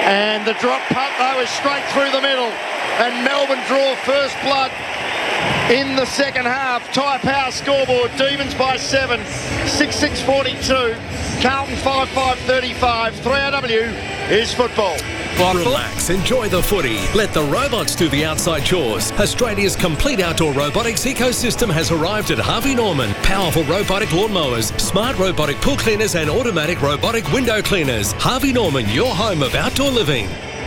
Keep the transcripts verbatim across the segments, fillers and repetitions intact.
And the drop punt, though, is straight through the middle. And Melbourne draw first blood in the second half. Tyre Power scoreboard, Demons by seven, six six forty-two. Carlton five five thirty-five. three R W is football. Relax, enjoy the footy. Let the robots do the outside chores. Australia's complete outdoor robotics ecosystem has arrived at Harvey Norman. Powerful robotic lawnmowers, smart robotic pool cleaners and automatic robotic window cleaners. Harvey Norman, your home of outdoor living.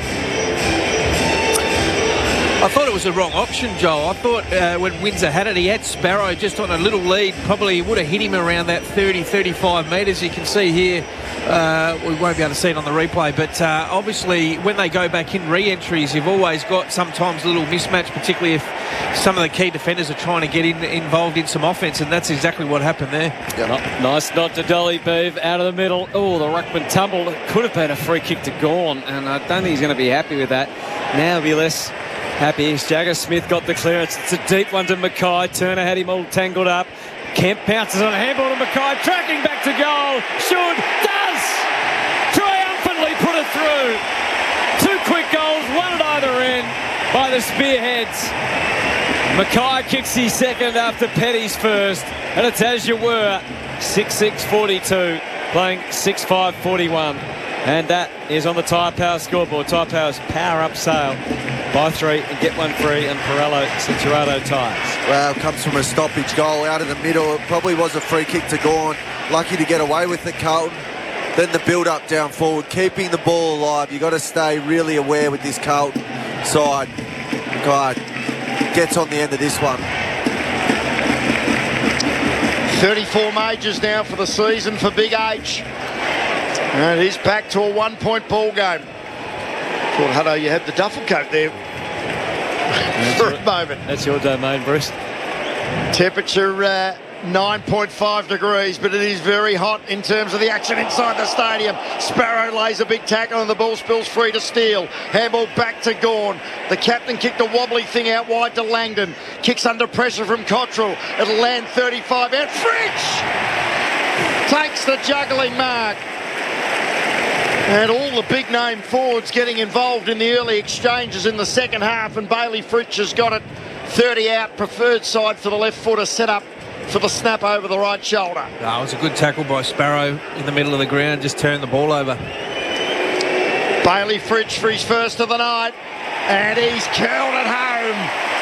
I thought it was the wrong option, Joel. I thought uh, when Windsor had it, he had Sparrow just on a little lead. Probably would have hit him around that thirty, thirty-five metres. You can see here, uh, we won't be able to see it on the replay, but uh, obviously when they go back in re-entries, you've always got sometimes a little mismatch, particularly if some of the key defenders are trying to get in, involved in some offence, and that's exactly what happened there. Yeah. Nice nod to Dolly Beeve out of the middle. Oh, the ruckman tumbled. It could have been a free kick to Gawn, and I don't think he's going to be happy with that. Now he'll be less happy. Jagger Smith got the clearance. It's a deep one to Mackay. Turner had him all tangled up. Kemp pounces on a handball to Mackay. Tracking back to goal. Should. Does. Triumphantly put it through. Two quick goals, one at either end by the Spearheads. Mackay kicks his second after Petty's first. And it's as you were. six six forty-two. Playing six five forty-one. And that is on the Tyre Power scoreboard. Tyre Power's power up sale. Buy three and get one free, and Pirello Cinturato tyres. Well, it comes from a stoppage goal out of the middle. It probably was a free kick to Gawn. Lucky to get away with it, Carlton. Then the build-up down forward, keeping the ball alive. You've got to stay really aware with this Carlton side. God, gets on the end of this one. thirty-four majors now for the season for Big H. And he's back to a one-point ball game. Thought, Hutto, you had the duffel coat there for a moment. That's your domain, Bruce. Temperature uh, nine point five degrees, but it is very hot in terms of the action inside the stadium. Sparrow lays a big tackle and the ball spills free to Steele. Handball back to Gawn. The captain kicked a wobbly thing out wide to Langdon. Kicks under pressure from Cottrell. It'll land thirty-five out. Fritsch takes the juggling mark. And all the big-name forwards getting involved in the early exchanges in the second half, and Bailey Fritsch has got it thirty out, preferred side for the left footer, set up for the snap over the right shoulder. Oh, it was a good tackle by Sparrow in the middle of the ground, just turned the ball over. Bailey Fritsch for his first of the night, and he's curled it home.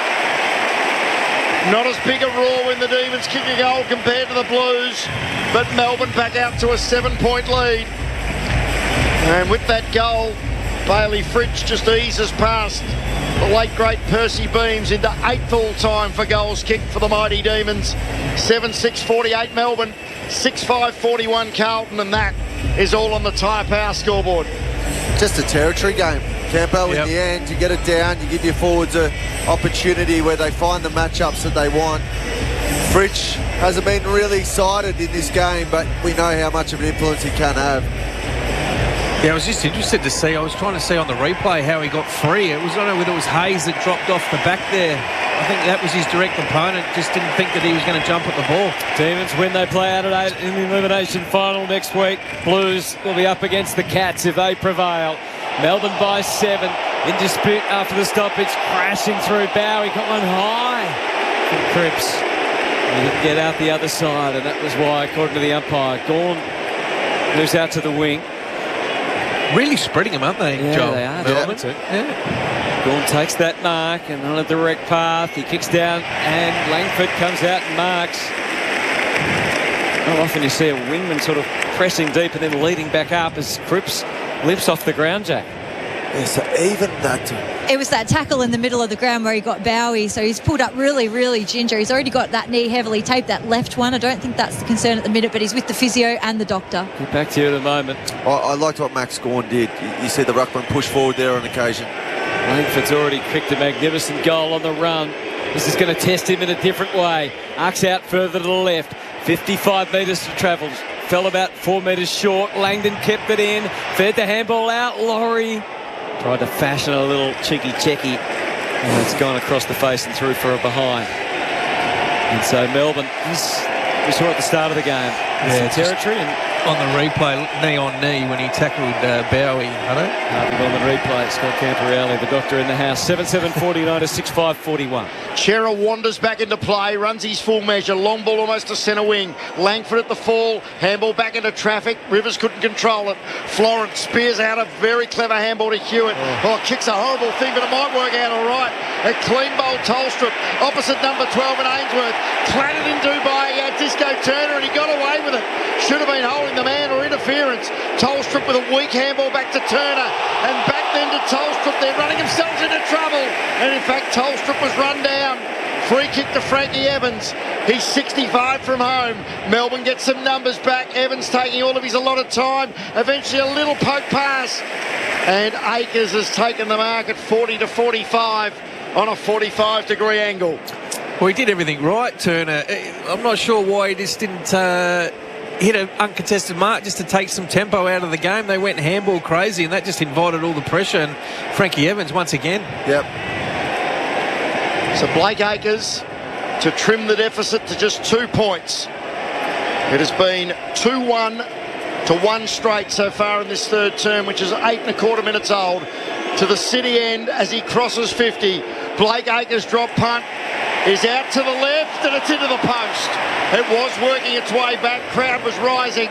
Not as big a roar when the Demons kick a goal compared to the Blues, but Melbourne back out to a seven-point lead. And with that goal, Bailey Fritsch just eases past the late great Percy Beams into eighth all-time for goals kicked for the mighty Demons. seven six forty-eight Melbourne, six five forty-one Carlton, and that is all on the Tyre Power scoreboard. Just a territory game. Campo, yep. In the end, you get it down, you give your forwards an opportunity where they find the matchups that they want. Fritsch hasn't been really excited in this game, but we know how much of an influence he can have. Yeah, I was just interested to see. I was trying to see on the replay how he got free. It was, I don't know whether it was Hayes that dropped off the back there. I think that was his direct opponent. Just didn't think that he was going to jump at the ball. Demons win. They play Adelaide in the elimination final next week. Blues will be up against the Cats if they prevail. Melbourne by seven. In dispute after the stoppage. Crashing through Bowie. Got one high from Cripps. He didn't get out the other side, and that was why, according to the umpire, Gawn moves out to the wing. Really spreading them, aren't they, Yeah, Joel? they are. Melbourne. Yeah. Gawn takes that mark and on a direct path. He kicks down and Langford comes out and marks. How often you see a wingman sort of pressing deep and then leading back up as Cripps limps off the ground, Jack. Yeah, so even that... It was that tackle in the middle of the ground where he got Bowie, so he's pulled up really, really ginger. He's already got that knee heavily taped, that left one. I don't think that's the concern at the minute, but he's with the physio and the doctor. Get back to you in a moment. I, I liked what Max Gawn did. You, you see the ruckman push forward there on occasion. Langford's already kicked a magnificent goal on the run. This is going to test him in a different way. Arcs out further to the left. fifty-five metres to travel. Fell about four metres short. Langdon kept it in. Fed the handball out. Laurie tried to fashion a little cheeky checky. And it's gone across the face and through for a behind. And so Melbourne, we saw at the start of the game, yeah, some territory, and on the replay, knee on knee when he tackled uh, Bowie. I don't. Harvey Norman replay. Scott Camporelli, the doctor in the house. seven seven forty-nine to six five forty-one. Chera wanders back into play, runs his full measure. Long ball almost to centre wing. Langford at the fall. Handball back into traffic. Rivers couldn't control it. Florence spears out a very clever handball to Hewitt. Oh, oh kicks a horrible thing, but it might work out all right. A clean bowl Tolstrup opposite number twelve at Ainsworth. Clattered into by uh, Disco Turner, and he got away with it. Should have been holding the man or interference. Tolstrup with a weak handball back to Turner, and back then to Tolstrup. They're running themselves into trouble, and in fact Tolstrup was run down. Free kick to Frankie Evans. He's sixty-five from home. Melbourne gets some numbers back. Evans taking all of his allotted time. Eventually a little poke pass, and Akers has taken the mark at forty to forty-five on a forty-five degree angle. Well, he did everything right, Turner. I'm not sure why he just didn't uh, hit an uncontested mark just to take some tempo out of the game. They went handball crazy, and that just invited all the pressure. And Frankie Evans once again. Yep. So Blake Acres to trim the deficit to just two points. It has been two one to one straight so far in this third term, which is eight and a quarter minutes old. To the city end as he crosses fifty. Blake Acres drop punt is out to the left, and it's into the post. It was working its way back. Crowd was rising,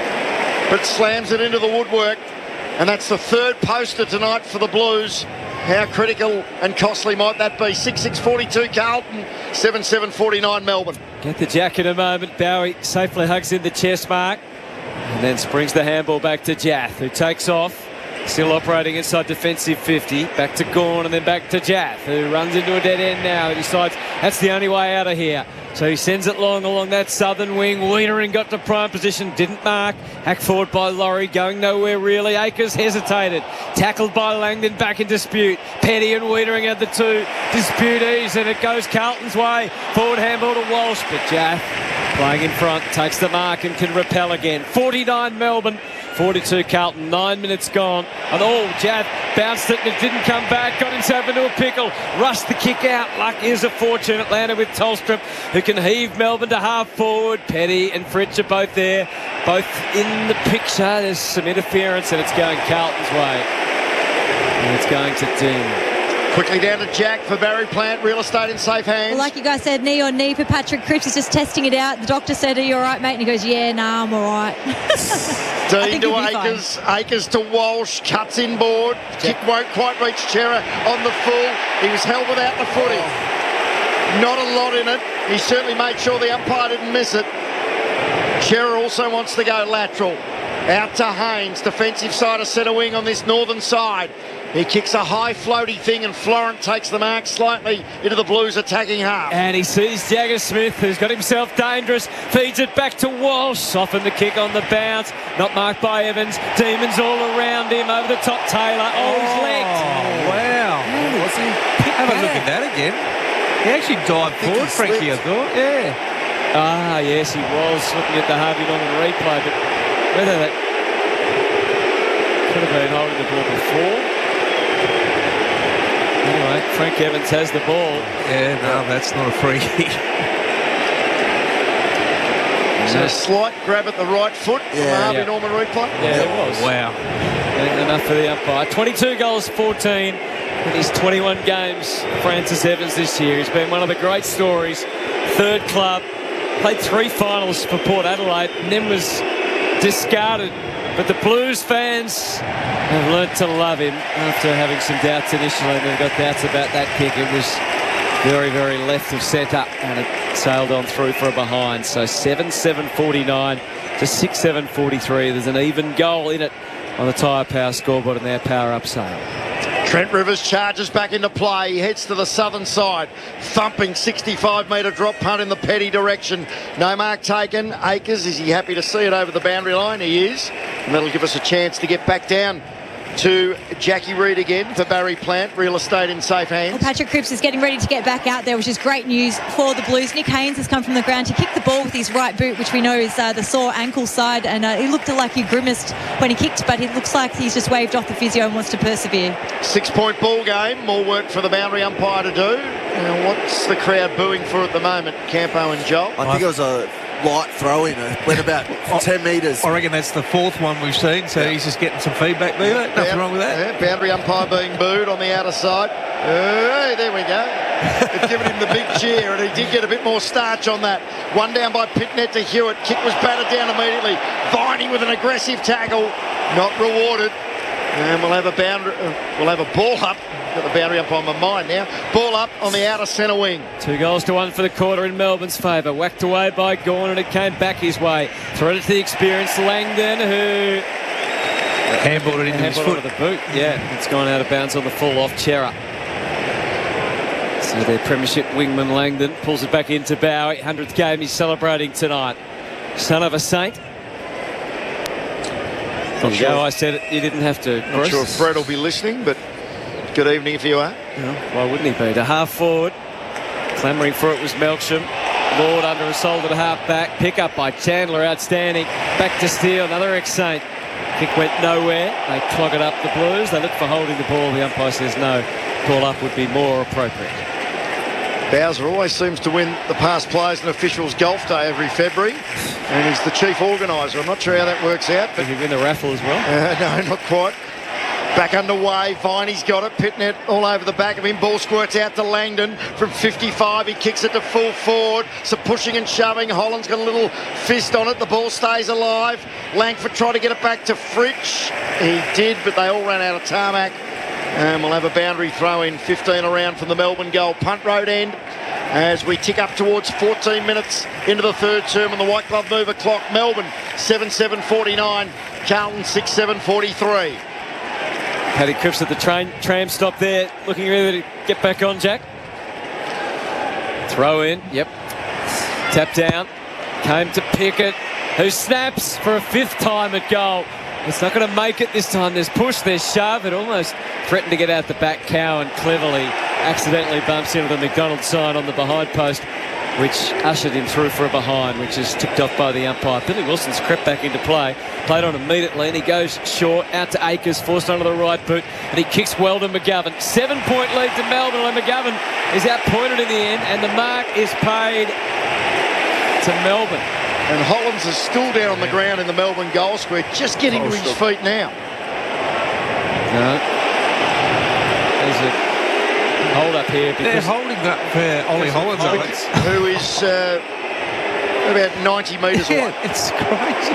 but slams it into the woodwork. And that's the third poster tonight for the Blues. How critical and costly might that be? six six forty-two Carlton, seven seven forty-nine Melbourne. Get the jack in a moment. Bowie safely hugs in the chest mark and then springs the handball back to Jath, who takes off. Still operating inside defensive fifty. Back to Gawn and then back to Jath, who runs into a dead end now. He decides that's the only way out of here. So he sends it long along that southern wing. Wienering got to prime position, didn't mark. Hacked forward by Laurie, going nowhere really. Akers hesitated. Tackled by Langdon, back in dispute. Petty and Wienering had the two disputees, and it goes Carlton's way. Forward handball to Walsh, but Jath playing in front, takes the mark and can repel again. forty-nine Melbourne. forty-two Carlton, nine minutes gone. And oh, Jath bounced it and it didn't come back. Got himself into a pickle. Rushed the kick out. Luck is a fortune. Atlanta with Tolstrup, who can heave Melbourne to half forward. Petty and Fritsch are both there, both in the picture. There's some interference and it's going Carlton's way. And it's going to Dean. Quickly down to Jack for Barry Plant. Real estate in safe hands. Well, like you guys said, knee on knee for Patrick Cripps. He's just testing it out. The doctor said, "Are you all right, mate?" And he goes, "Yeah, nah, I'm all right." Dean to Akers. Akers to Walsh. Cuts inboard. Kick won't quite reach Chera on the full. He was held without the footy. Not a lot in it. He certainly made sure the umpire didn't miss it. Chera also wants to go lateral. Out to Haynes. Defensive side of centre wing on this northern side. He kicks a high floaty thing, and Florent takes the mark slightly into the Blues attacking half. And he sees Jagger Smith, who's got himself dangerous, feeds it back to Walsh. Softened the kick on the bounce, not marked by Evans. Demons all around him, over the top Taylor. Oh, he's legged. Oh, wow. Hey, What's he? Have a look at that again. He actually dived forward, Frankie, I thought. Yeah. Ah, yes, he was looking at the Harvey Norman replay, but whether that could have been holding the ball before. Anyway, Frank Evans has the ball. Yeah, no, that's not a free kick. So a slight grab at the right foot Yeah. from Harvey Yeah. Norman replay. Yeah, it was. Wow. And enough for the umpire. twenty-two goals, fourteen in his twenty-one games. Francis Evans this year. He's been one of the great stories. Third club. Played three finals for Port Adelaide and then was discarded. But the Blues fans have learnt to love him after having some doubts initially, and they've got doubts about that kick. It was very, very left of centre, and it sailed on through for a behind. So seven seven forty-nine to six seven forty-three. There's an even goal in it on the Tyre Power scoreboard and their power-up sale. Trent Rivers charges back into play. He heads to the southern side. Thumping sixty-five metre drop punt in the Petty direction. No mark taken. Akers, is he happy to see it over the boundary line? He is. And that'll give us a chance to get back down to Jackie Reid again for Barry Plant. Real estate in safe hands. Well, Patrick Cripps is getting ready to get back out there, which is great news for the Blues. Nick Haynes has come from the ground to kick the ball with his right boot, which we know is uh, the sore ankle side, and uh, he looked like he grimaced when he kicked, but it looks like he's just waved off the physio and wants to persevere. Six-point ball game. More work for the boundary umpire to do. Now, what's the crowd booing for at the moment, Campo and Joel? I think it was a light throwing. It went about ten metres. I reckon that's the fourth one we've seen, so yeah. he's just getting some feedback, Beaver. Nothing Bound, wrong with that. Yeah, boundary umpire being booed on the outer side. Hey, there we go. They've given him the big cheer, and he did get a bit more starch on that. One down by Pitnet to Hewitt. Kick was batted down immediately. Viney with an aggressive tackle. Not rewarded. And we'll have a boundary, uh, we'll have a ball up. Got the boundary up on my mind now. Ball up on the outer centre wing. Two goals to one for the quarter in Melbourne's favour. Whacked away by Gawn, and it came back his way. Threw it to the experienced Langdon, who handballed it into his foot. Of the boot. Yeah, it's gone out of bounds on the full off Chera. So their premiership wingman Langdon pulls it back into Bowie. hundredth game he's celebrating tonight. Son of a saint. There you sure. go. I said it. You didn't have to. Not Bruce. sure if Fred will be listening, but good evening if you are. Yeah, why wouldn't he be? To half forward. Clamouring for it was Melksham. Lord under a solid at half back. Pick up by Chandler. Outstanding. Back to Steele. Another ex-Saint. Kick went nowhere. They clog it up the Blues. They look for holding the ball. The umpire says no. Call up would be more appropriate. Bowser always seems to win the past players and officials golf day every February, and he's the chief organiser. I'm not sure how that works out, but did he win the raffle as well? Uh, no, not quite. Back underway. Viney's got it. Pitnet all over the back of him. Ball squirts out to Langdon from fifty-five. He kicks it to full forward. Some pushing and shoving. Holland's got a little fist on it. The ball stays alive. Langford tried to get it back to Fritsch. He did, but they all ran out of tarmac. And we'll have a boundary throw in. fifteen around from the Melbourne goal. Punt road end as we tick up towards fourteen minutes into the third term on the white glove mover clock. Melbourne seven seven forty-nine. Carlton six seven forty-three. Paddy Cripps at the train tram stop there, looking ready to get back on, Jack. Throw in, yep. Tap down, came to Pickett, who snaps for a fifth time at goal. It's not going to make it this time. There's push, there's shove. It almost threatened to get out the back. Cowan cleverly accidentally bumps into the McDonald sign on the behind post, which ushered him through for a behind, which is ticked off by the umpire. Billy Wilson's crept back into play, played on immediately, and he goes short, out to Akers, forced onto the right boot, and he kicks well to McGovern. Seven-point lead to Melbourne, and McGovern is outpointed in the end, and the mark is paid to Melbourne. And Hollands is still down on the ground in the Melbourne goal square, just getting to his feet now. No. There's a hold up here. They're holding up uh, Ollie Hollands, Alex. Who is uh, about ninety metres yeah, away. It's crazy.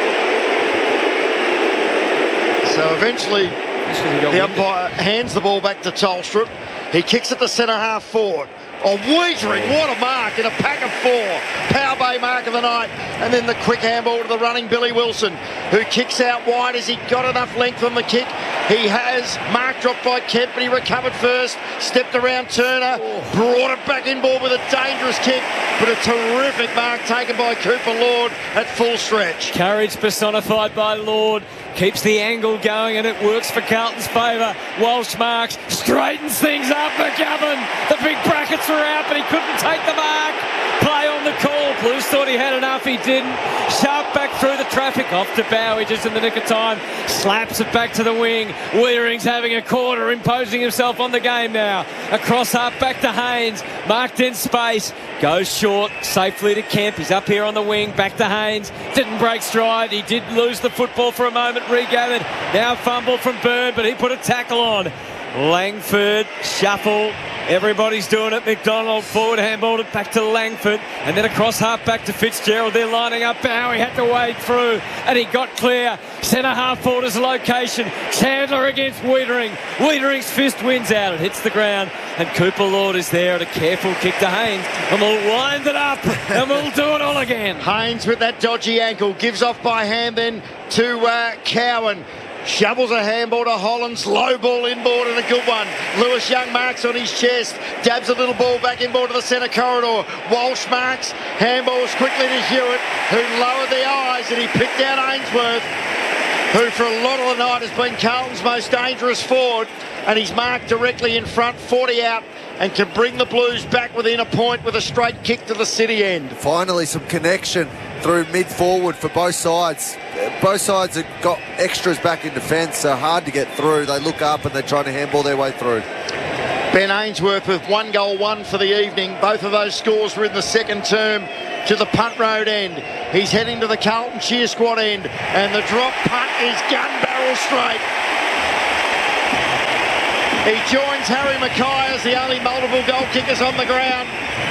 So eventually, the umpire hands the ball back to Tolstrup. He kicks it to centre half forward. Oh, Wiedering, what a mark in a pack of four. Power Bay mark of the night. And then the quick handball to the running Billy Wilson, who kicks out wide. Has he got enough length on the kick? He has. Mark dropped by Kemp, but he recovered first. Stepped around Turner. Brought it back in ball with a dangerous kick. But a terrific mark taken by Cooper Lord at full stretch. Courage personified by Lord. Keeps the angle going, and it works for Carlton's favour. Walsh marks, straightens things up. McGovern, the big brackets were out, but he couldn't take the mark. Play on the call. Blues thought he had enough, he didn't. Sharp back through the traffic, off to Bowie just in the nick of time. Slaps it back to the wing. Weitering's having a quarter, imposing himself on the game now. Across up, back to Haynes. Marked in space. Goes short, safely to Kemp. He's up here on the wing, back to Haynes. Didn't break stride. He did lose the football for a moment, regathered. Now fumble from Byrne, but he put a tackle on. Langford, shuffle. Everybody's doing it. McDonald forward handballed it back to Langford, and then across half back to Fitzgerald. They're lining up. Bowie had to wade through, and he got clear. Centre half forward is location. Chandler against Wiedering. Wiedering's fist wins out. It hits the ground, and Cooper Lord is there at a careful kick to Haynes, and we'll wind it up, and we'll do it all again. Haynes with that dodgy ankle, gives off by hand then to uh, Cowan. Shovels a handball to Hollands, low ball inboard and a good one. Lewis Young marks on his chest, dabs a little ball back inboard to the centre corridor. Walsh marks, handballs quickly to Hewitt, who lowered the eyes, and he picked out Ainsworth, who for a lot of the night has been Carlton's most dangerous forward, and he's marked directly in front, forty out, and can bring the Blues back within a point with a straight kick to the city end. Finally some connection through mid-forward for both sides. Both sides have got extras back in defence, so hard to get through. They look up and they're trying to handball their way through. Ben Ainsworth with one goal, one for the evening. Both of those scores were in the second term to the punt road end. He's heading to the Carlton cheer squad end, and the drop punt is gun barrel straight. He joins Harry Mackay as the only multiple goal kickers on the ground.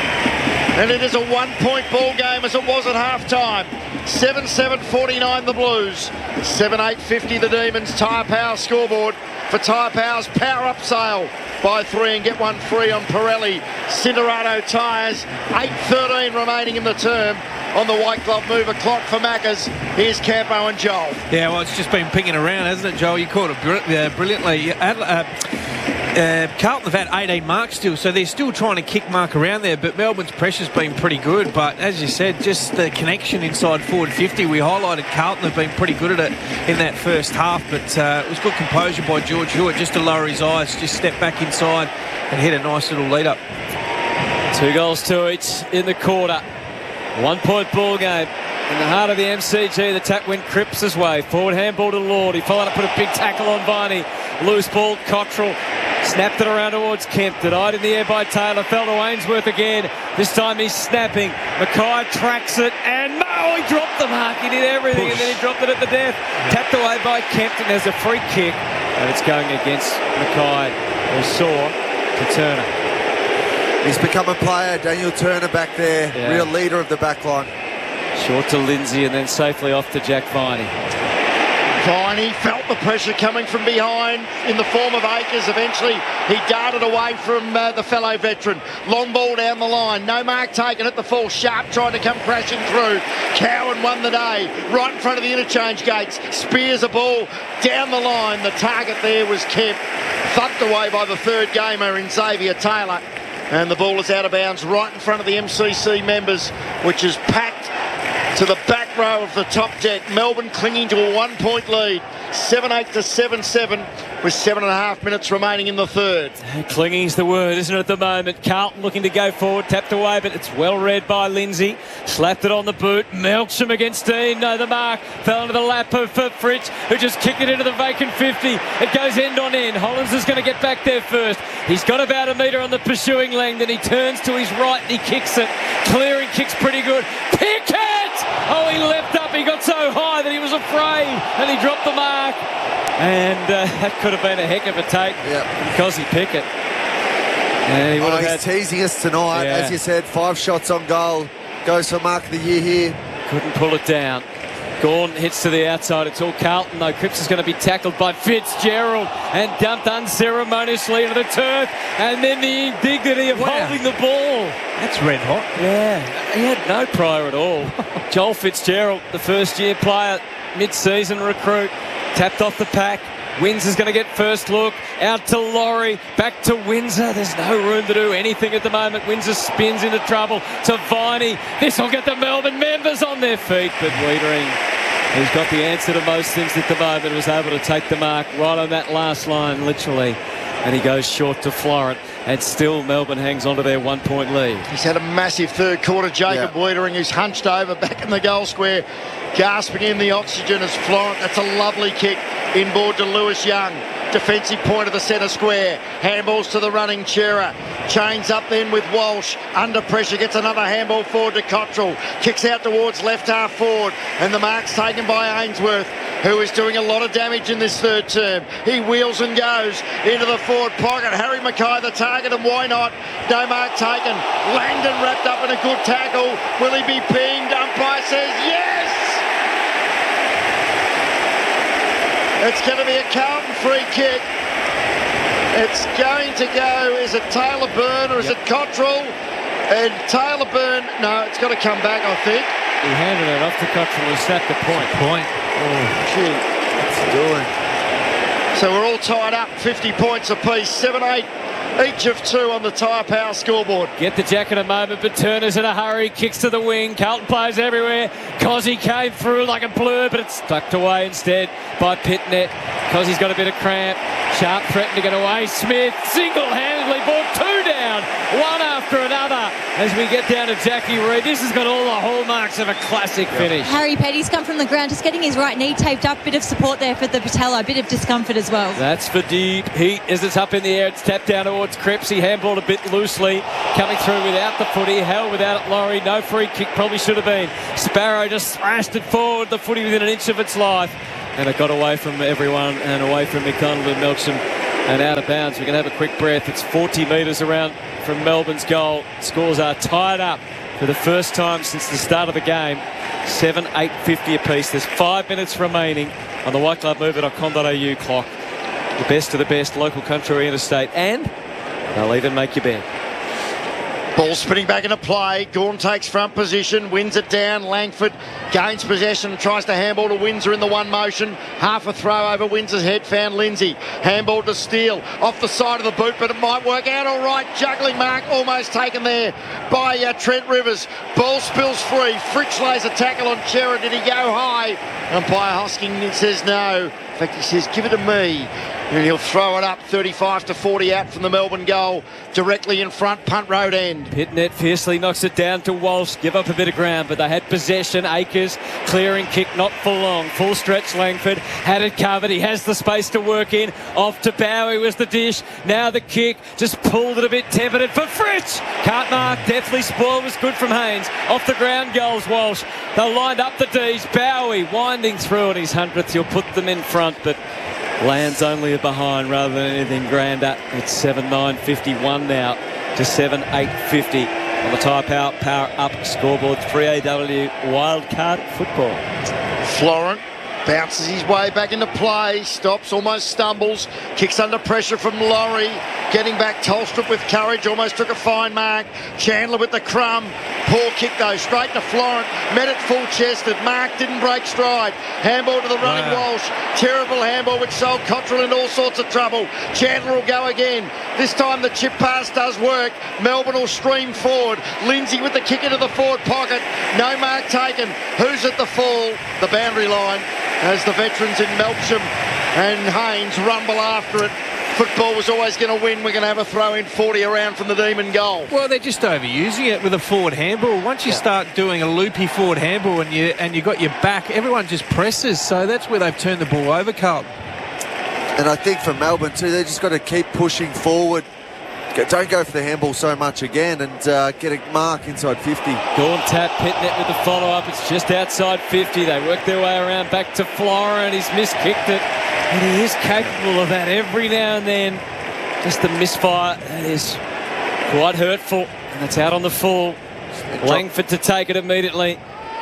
And it is a one-point ball game as it was at half-time. seven seven forty-nine the Blues. seven eight fifty the Demons. Tyre Power scoreboard for Tyre Power's Power Up sale. Buy three and get one free on Pirelli Cinderado tyres. eight thirteen remaining in the term on the white glove mover clock for Maccas. Here's Campo and Joel. Yeah, well, it's just been pinging around, hasn't it, Joel? You caught it br- uh, brilliantly. Adla- uh, Uh, Carlton have had eighteen marks still, so they're still trying to kick mark around there, but Melbourne's pressure's been pretty good. But as you said, just the connection inside forward fifty, we highlighted Carlton have been pretty good at it in that first half, but uh, it was good composure by George Hewitt just to lower his eyes, just step back inside and hit a nice little lead up. Two goals to each in the quarter. One point ball game. In the heart of the M C G, the tap went Cripps' way. Forward handball to Lord. He followed up, put a big tackle on Viney. Loose ball, Cottrell. Snapped it around towards Kemp. Denied in the air by Taylor. Fell to Ainsworth again. This time he's snapping. Mackay tracks it. And oh, he dropped the mark. He did everything. Push. And then he dropped it at the death. Tapped away by Kempton. There's a free kick. And it's going against Mackay. Or Saw to Turner. He's become a player. Daniel Turner back there. Yeah. Real leader of the back line. Short to Lindsay and then safely off to Jack Viney. Viney felt the pressure coming from behind in the form of Akers. Eventually, he darted away from uh, the fellow veteran. Long ball down the line. No mark taken at the full. Sharp tried to come crashing through. Cowan won the day. Right in front of the interchange gates. Spears a ball down the line. The target there was Kemp. Thumped away by the third gamer in Xavier Taylor. And the ball is out of bounds right in front of the M C C members, which is packed to the back row of the top deck. Melbourne clinging to a one-point lead. seven eight to seven seven with seven and a half minutes remaining in the third. Clinging's the word, isn't it, at the moment? Carlton looking to go forward, tapped away, but it's well read by Lindsay. Slapped it on the boot. Melksham against Dean. No, the mark fell into the lap of Fritsch, who just kicked it into the vacant fifty. It goes end on end. Hollins is going to get back there first. He's got about a metre on the pursuing lane. Then he turns to his right and he kicks it. Clearing kicks pretty good. Pickett! Oh, he leapt up. He got so high that he was afraid and he dropped the mark. And uh, that could have been a heck of a take yep. because he Pickett. And he would oh, have he's had... teasing us tonight. Yeah. As you said, five shots on goal. Goes for mark of the year here. Couldn't pull it down. Gawn hits to the outside. It's all Carlton, though. Cripps is going to be tackled by Fitzgerald and dumped unceremoniously into the turf. And then the indignity of wow. holding the ball. That's red hot. Yeah, he had no prior at all. Joel Fitzgerald, the first-year player, mid-season recruit, tapped off the pack. Windsor's going to get first look. Out to Laurie. Back to Windsor. There's no room to do anything at the moment. Windsor spins into trouble to Viney. This will get the Melbourne members on their feet. But Wiedering, who's got the answer to most things at the moment, was able to take the mark right on that last line, literally. And he goes short to Florent. And still Melbourne hangs on to their one-point lead. He's had a massive third quarter. Jacob yeah. Wiedering, who's hunched over back in the goal square, gasping in the oxygen as Florent. That's a lovely kick inboard to Lewis Young. Defensive point of the centre square. Handballs to the running Chera. Chains up then with Walsh. Under pressure, gets another handball forward to Cottrell. Kicks out towards left half forward. And the mark's taken by Ainsworth, who is doing a lot of damage in this third term. He wheels and goes into the forward pocket. Harry Mackay the target, and why not? No mark taken. Langdon wrapped up in a good tackle. Will he be pinged? Umpire says yes! It's going to be a Carlton free kick. It's going to go, is it Taylor Byrne or is yep. it Cottrell? And Taylor Byrne, no, it's got to come back, I think. He handed it off to Cottrell and snapped the point. Point. Oh, gee. What's he doing? So we're all tied up, fifty points apiece, seven eight, each of two on the Tyre Power scoreboard. Get the jack in a moment, but Turner's in a hurry, kicks to the wing, Carlton players everywhere. Cozzy came through like a blur, but it's tucked away instead by Pitnet. Cozzy's got a bit of cramp. Sharp threatened to get away. Smith single-handedly brought two down, one after another. as we get down to Jackie Reid. This has got all the hallmarks of a classic finish. Harry Petty's come from the ground, just getting his right knee taped up. Bit of support there for the patella, a bit of discomfort as well. That's for deep heat as it's up in the air. It's tapped down towards Cripps. He handballed a bit loosely, coming through without the footy. Held without it, Laurie. No free kick, probably should have been. Sparrow just thrashed it forward, the footy within an inch of its life. And it got away from everyone and away from McDonald and Melksham and out of bounds. We're going to have a quick breath. It's forty metres around from Melbourne's goal. Scores are tied up for the first time since the start of the game. seven eight fifty apiece. There's five minutes remaining on the white glove mover dot com dot a u clock. The best of the best, local, country, interstate, and they'll even make you bet. Ball spinning back into play. Gawn takes front position, wins it down. Langford gains possession and tries to handball to Windsor in the one motion. Half a throw over Windsor's head, found Lindsay. Handball to Steele off the side of the boot, but it might work out all right. Juggling mark almost taken there by uh, Trent Rivers. Ball spills free. Fritsch lays a tackle on Chera. Did he go high? Umpire Hosking says no. In fact, he says, give it to me. And he'll throw it up thirty-five to forty out from the Melbourne goal, directly in front, punt road end. Pitnet fiercely knocks it down to Walsh. Give up a bit of ground, but they had possession. Akers clearing kick, not for long. Full stretch Langford had it covered. He has the space to work in. Off to Bowie was the dish. Now the kick, just pulled it a bit, tempered for Fritsch. Can't mark, deathly spoil was good from Haynes. Off the ground goes Walsh. They lined up the D's. Bowie winding through at his hundredth. He'll put them in front, but lands only behind rather than anything grander. It's seven nine fifty-one now to seven eight fifty on the Tyre Power Power Up scoreboard. three A W Wildcard Football. Florent bounces his way back into play, stops, almost stumbles, kicks under pressure from Laurie, getting back Tolstrup with courage, almost took a fine mark. Chandler with the crumb, poor kick though, straight to Florent, met it full-chested, Mark didn't break stride, handball to the running Wow. Walsh, terrible handball which sold Cottrell into all sorts of trouble. Chandler will go again, this time the chip pass does work, Melbourne will stream forward, Lindsay with the kick into the forward pocket, no mark taken, who's at the fall? The boundary line, as the veterans in Melksham and Haynes rumble after it. Football was always going to win. We're going to have a throw in forty around from the Demon goal. Well, they're just overusing it with a forward handball. Once you Yeah. start doing a loopy forward handball and you and you got your back, everyone just presses. So that's where they've turned the ball over, Carlton. And I think for Melbourne too, they just got to keep pushing forward. Don't go for the handball so much again and uh, get a mark inside fifty. Gawn tap, Pitnet with the follow-up. It's just outside fifty. They work their way around back to Florent. He's miskicked it. And he is capable of that every now and then. Just the misfire. That is quite hurtful. And it's out on the full. Langford to take it immediately.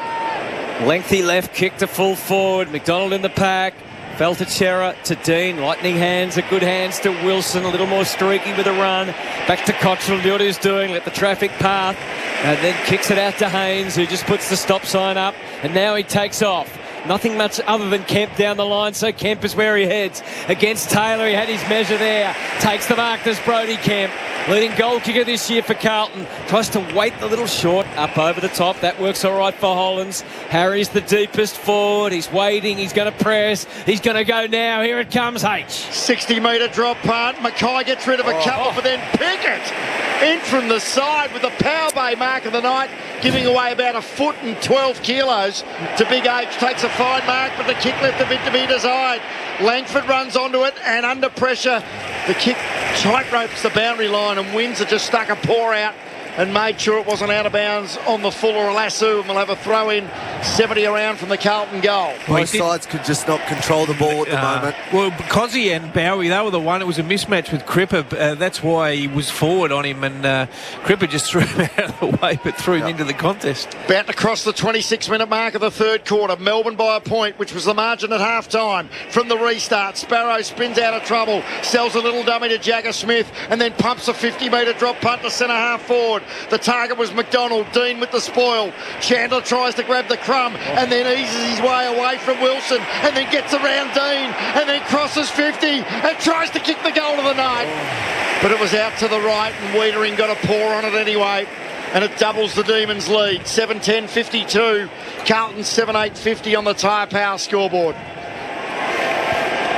Lengthy left kick to full forward. McDonald in the pack. Fell to Chera, to Dean, lightning hands, a good hands to Wilson, a little more streaky with a run. Back to Cottrell, do what he's doing, let the traffic path, and then kicks it out to Haynes, who just puts the stop sign up, and now he takes off. Nothing much other than Kemp down the line, so Kemp is where he heads. Against Taylor, he had his measure there. Takes the mark, there's Brody Kemp. Leading goal kicker this year for Carlton. Tries to weight the little short up over the top. That works all right for Hollands. Harry's the deepest forward. He's waiting. He's going to press. He's going to go now. Here it comes, H. sixty metre drop punt. Mackay gets rid of a Oh. couple, but then Pickett in from the side with the Power Bay mark of the night, giving away about a foot and twelve kilos to Big H. Takes a fine mark, but the kick left a bit to be desired. Langford runs onto it, and under pressure, the kick tight ropes the boundary line, and Windsor just stuck a paw out and made sure it wasn't out of bounds on the full or a lasso, and we'll have a throw in seventy around from the Carlton goal. Both sides could just not control the ball at the Uh, moment. Well, Cozzy and Bowie, they were the one. It was a mismatch with Cripper. Uh, that's why he was forward on him, and uh, Cripper just threw him out of the way, but threw him Yep. into the contest. About to cross the twenty-six minute mark of the third quarter. Melbourne by a point, which was the margin at half time. From the restart, Sparrow spins out of trouble, sells a little dummy to Jagger Smith, and then pumps a fifty metre drop punt to centre half forward. The target was McDonald. Dean with the spoil. Chandler tries to grab the crumb and then eases his way away from Wilson, and then gets around Dean, and then crosses fifty and tries to kick the goal of the night. But it was out to the right, and Wiedering got a paw on it anyway. And it doubles the Demons' lead. seven ten fifty-two. Carlton seven eight fifty on the Tyre Power scoreboard.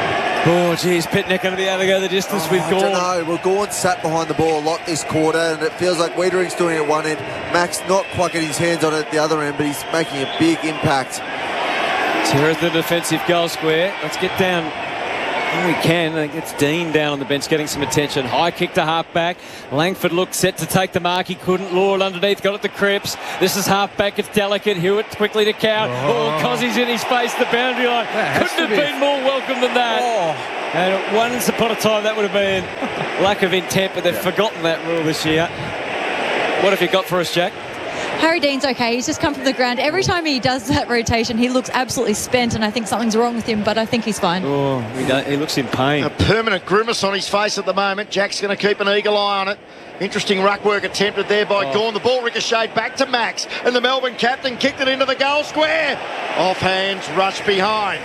Oh, geez, Pitnick going to be able to go the distance Oh, with I don't Gawn. know. Well, Gawn sat behind the ball a lot this quarter, and it feels like Wiedering's doing it at one end. Max not quite getting his hands on it at the other end, but he's making a big impact. Here at the defensive goal square. Let's get down when we can. I think it's Dean down on the bench getting some attention. High kick to half-back. Langford looked set to take the mark. He couldn't. Lord underneath. Got it to Cripps. This is half-back. It's delicate. Hewitt quickly to count. Oh, Cossey's in his face. The boundary line. Couldn't have be been more welcome than that. Oh. And once upon a time, that would have been lack of intent, but they've yeah. forgotten that rule this year. What have you got for us, Jack? Harry Dean's okay. He's just come from the ground. Every time he does that rotation, he looks absolutely spent, and I think something's wrong with him, but I think he's fine. Oh, he, don't, he looks in pain. A permanent grimace on his face at the moment. Jack's going to keep an eagle eye on it. Interesting ruck work attempted there by oh. Gawn. The ball ricocheted back to Max, and the Melbourne captain kicked it into the goal square. Off hands, rush behind.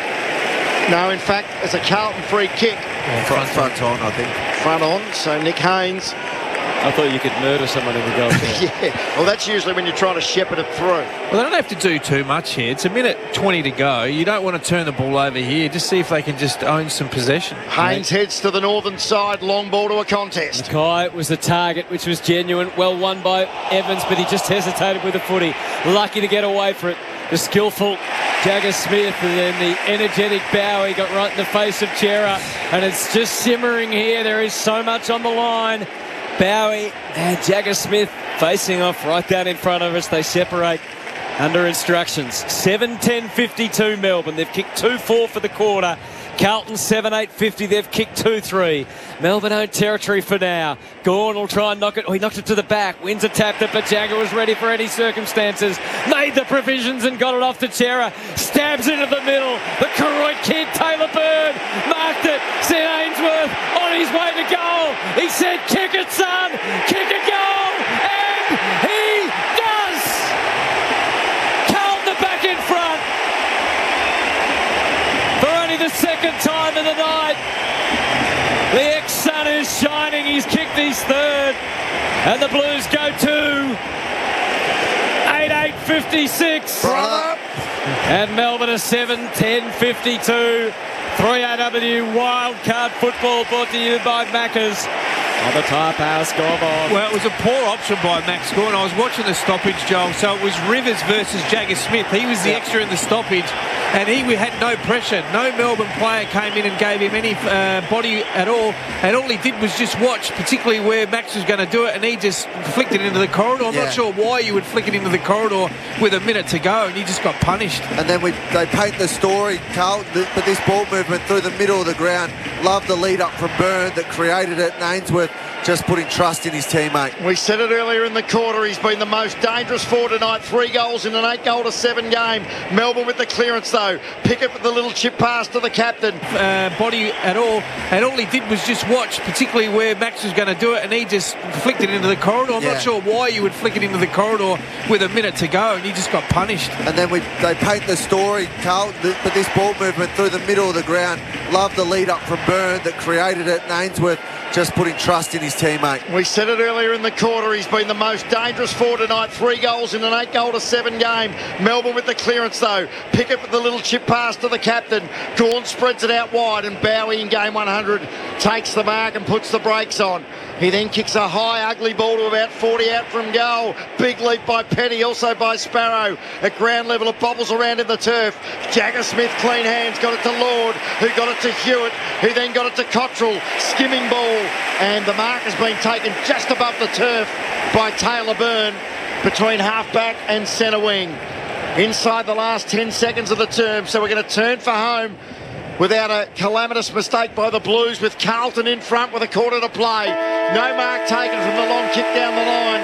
No, in fact, it's a Carlton free kick. Yeah, front, front on, I think. Front on, so Nick Haynes. I thought you could murder someone in the goal. Yeah, well, that's usually when you're trying to shepherd it through. Well, they don't have to do too much here. It's a minute twenty to go. You don't want to turn the ball over here. Just see if they can just own some possession. Haynes right. heads to the northern side, long ball to a contest. Mackay was the target, which was genuine. Well won by Evans, but he just hesitated with the footy. Lucky to get away for it. The skillful Jagger Smith, and then the energetic Bowie got right in the face of Chera, and it's just simmering here. There is so much on the line. Bowie and Jagger Smith facing off right down in front of us. They separate under instructions. seven ten fifty-two Melbourne. They've kicked two four for the quarter. Carlton seven eight fifty. They've kicked two three. Melbourne own territory for now. Gawn will try and knock it. Oh, he knocked it to the back. Windsor tapped it, but Jagger was ready for any circumstances. Made the provisions and got it off to Chera. Stabs into the middle. The Koroit kid, Taylor Bird, marked it. Said Ainsworth on his way to goal. He said, kick it, son. Kick a goal. And he does. Carlton are back in front. For only the second time of the night. The ex-Sun is shining. He's kicked his third. And the Blues go to eight eight fifty-six. Brother. And Melbourne are seven ten fifty-two. three A W Wildcard Football brought to you by Maccas. On the Tyre Power scoreboard. Well, it was a poor option by Max Gawn. I was watching the stoppage, Joel, so it was Rivers versus Jagger Smith. He was the yep. extra in the stoppage, and he had no pressure. No Melbourne player came in and gave him any uh, body at all, and all he did was just watch, particularly where Max was going to do it, and he just flicked it into the corridor. I'm yeah. not sure why you would flick it into the corridor with a minute to go, and he just got punished. And then we they paint the story, Carl, but this ball movement through the middle of the ground, loved the lead up from Byrne that created it, and Ainsworth just putting trust in his teammate. We said it earlier in the quarter, he's been the most dangerous forward tonight. Three goals in an eight goal to seven game. Melbourne with the clearance though. Pickett with the little chip pass to the captain. Uh, body at all, and all he did was just watch, particularly where Max was going to do it, and he just flicked it into the corridor. I'm yeah. not sure why you would flick it into the corridor with a minute to go, and he just got punished. And then we they paint the story, Carl, but this ball movement through the middle of the ground, loved the lead up from Byrne that created it, and Ainsworth just putting trust in his teammate. We said it earlier in the quarter, he's been the most dangerous forward tonight. Three goals in an eight goal to seven game. Melbourne with the clearance though. Pickett with the little chip pass to the captain. Gawn spreads it out wide, and Bowie in game one hundred takes the mark and puts the brakes on. He then kicks a high, ugly ball to about forty out from goal. Big leap by Petty, also by Sparrow. At ground level, it bobbles around in the turf. Jagger Smith, clean hands, got it to Lord, who got it to Hewitt, who then got it to Cottrell. Skimming ball, and the mark has been taken just above the turf by Taylor Byrne between half-back and centre wing. Inside the last ten seconds of the term, so we're going to turn for home without a calamitous mistake by the Blues, with Carlton in front with a quarter to play. No mark taken from the long kick down the line.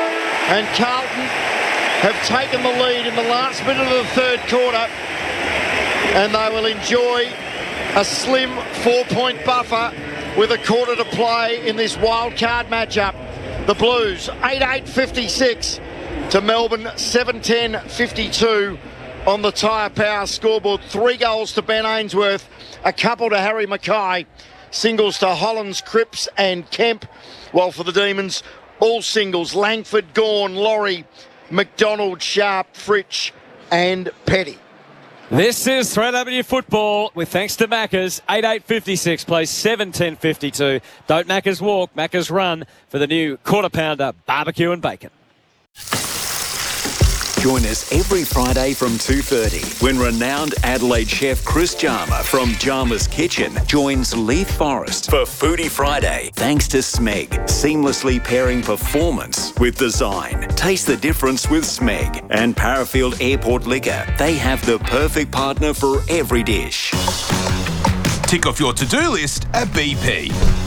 And Carlton have taken the lead in the last minute of the third quarter, and they will enjoy a slim four-point buffer with a quarter to play in this wild card matchup. The Blues eight eight fifty-six to Melbourne seven ten fifty-two. On the Tyre Power scoreboard. Three goals to Ben Ainsworth, a couple to Harry Mackay, singles to Hollins, Cripps and Kemp, while for the Demons, all singles: Langford, Gawn, Laurie, McDonald, Sharp, Fritsch and Petty. This is three W Football with thanks to Macca's. eight eight fifty-six plays seven ten fifty-two. Don't Macca's walk, Macca's run for the new quarter pounder barbecue and bacon. Join us every Friday from two thirty when renowned Adelaide chef Chris Jarmer from Jarmer's Kitchen joins Leith Forrest for Foodie Friday. Thanks to Smeg, seamlessly pairing performance with design. Taste the difference with Smeg and Parafield Airport Liquor. They have the perfect partner for every dish. Tick off your to-do list at B P.